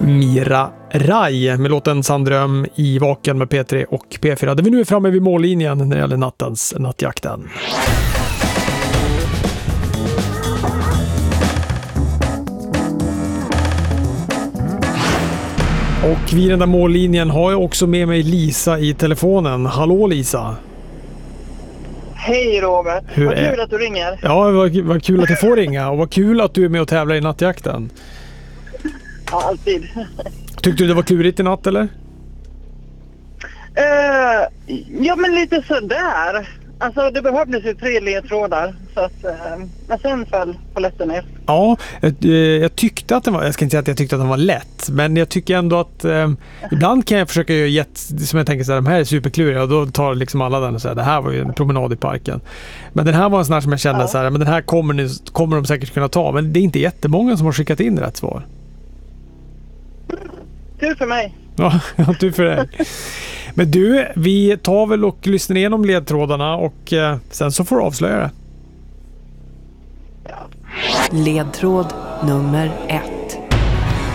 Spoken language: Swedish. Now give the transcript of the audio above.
Mira Rai med låten Sanddröm i Vaken med P3 och P4. Där vi nu är framme vid mållinjen när det gäller nattjakten. Och vid den där mållinjen har jag också med mig Lisa i telefonen. Hallå Lisa! Hej Robert! Vad kul att du ringer. Ja, vad kul att du får ringa och vad kul att du är med och tävlar i nattjakten. Ja, alltid. Tyckte du det var klurigt i natt eller? Ja, men lite sådär. Alltså det behövdes ju 3 ledtrådar så att, men sen föll polletten ner. Ja, jag tyckte att den var, jag ska inte säga att jag tyckte att den var lätt, men jag tycker ändå att ibland kan jag försöka göra som jag tänker så här, de här är superkluriga och då tar liksom alla den och säger det här var ju en promenad i parken. Men den här var en sån här som jag kände så här, men den här kommer de säkert kunna ta, men det är inte jättemånga som har skickat in rätt svar. Tur för mig. Ja, tur för dig. Men du, vi tar väl och lyssnar igenom ledtrådarna och sen så får du avslöja det. Ledtråd nummer 1.